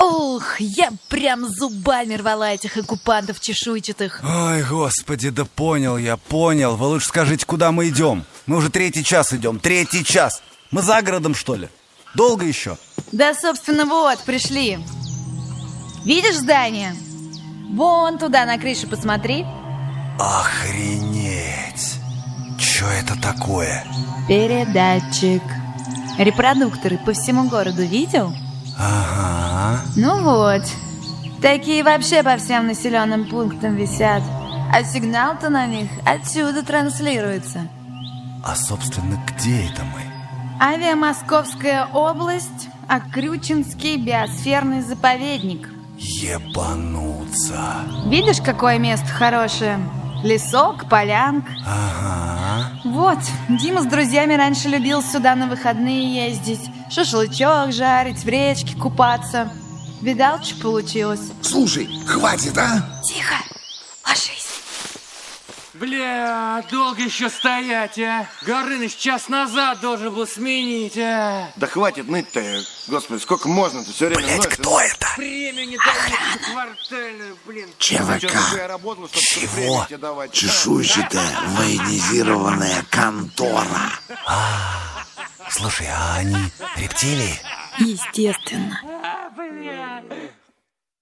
Ох, я прям зубами рвала этих оккупантов чешуйчатых. Ой, господи, да понял я, понял. Вы лучше скажите, куда мы идем? Мы уже 3-й час идем, 3-й час. Мы за городом, что ли? Долго еще? Да, собственно, вот, пришли. Видишь здание? Вон туда, на крышу посмотри. Охренеть! Че это такое? Передатчик. Репродукторы по всему городу видел? Ага. Ну вот. Такие вообще по всем населенным пунктам висят. А сигнал-то на них отсюда транслируется. А, собственно, где это мы? Авиамосковская область, Окрючинский биосферный заповедник. Ебануться. Видишь, какое место хорошее? Лесок, полянка. Ага. Вот, Дима с друзьями раньше любил сюда на выходные ездить, шашлычок жарить, в речке купаться. Видал, что получилось? Слушай, хватит, а? Тихо, ложись. Бля, долго еще стоять, а? Горыныч час назад должен был сменить, а? Да хватит ныть-то. Господи, сколько можно-то все время Блять, ноешь? кто это? Премию не дали квартальную, блин. ЧВК. Чего? Чешуйчатая военизированная контора. Слушай, а они рептилии? Естественно. Бля.